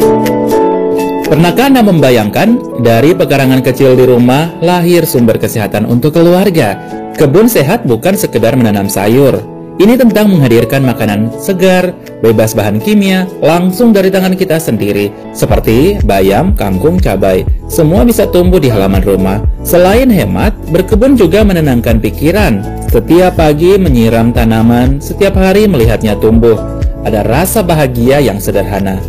Pernahkah Anda membayangkan dari pekarangan kecil di rumah lahir sumber kesehatan untuk keluarga? Kebun sehat bukan sekedar menanam sayur. Ini tentang menghadirkan makanan segar, bebas bahan kimia, langsung dari tangan kita sendiri. Seperti bayam, kangkung, cabai. Semua bisa tumbuh di halaman rumah. Selain hemat, berkebun juga menenangkan pikiran. Setiap pagi menyiram tanaman, setiap hari melihatnya tumbuh. Ada rasa bahagia yang sederhana.